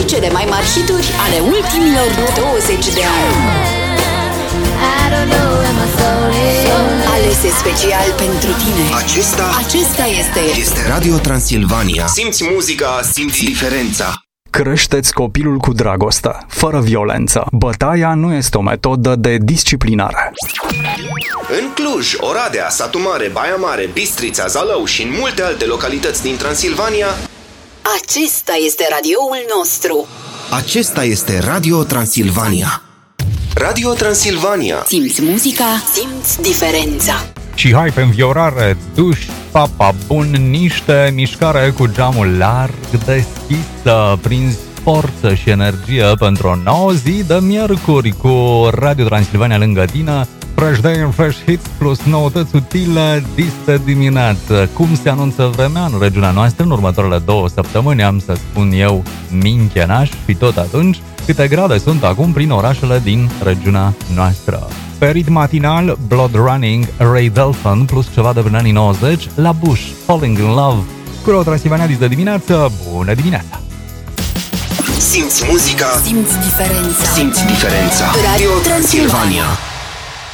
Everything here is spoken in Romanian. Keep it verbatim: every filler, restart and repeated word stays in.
cele mai mari hituri ale ultimilor douăzeci de ani. Alese special pentru tine. Acesta, Acesta este este Radio Transilvania. Simți muzica, simți diferența. Creșteți copilul cu dragoste, fără violență. Bătaia nu este o metodă de disciplinare. În Cluj, Oradea, Satu Mare, Baia Mare, Bistrița, Zalău și în multe alte localități din Transilvania, Acesta este radioul nostru. acesta este Radio Transilvania. Radio Transilvania. Simți muzica, simți diferența. Și hai pe înviorare, duș, papa bun, niște mișcare cu geamul larg deschisă, prinzi forță și energie pentru o nouă zi de miercuri cu Radio Transilvania lângă tine. Fresh Day and Fresh Hits plus noutăți utile dis dimineață. Cum se anunță vremea în regiunea noastră în următoarele două săptămâni, am să spun eu minchenaș și tot atunci câte grade sunt acum prin orașele din regiunea noastră. Pe ritm matinal, Blood Running, Ray Dalton plus ceva de prin anii nouăzeci, La Bush, Falling in Love. Cu Radio Transilvania dis de dimineață, bună dimineața! Simți muzica, Simți diferența. simți diferența. Radio Transilvania.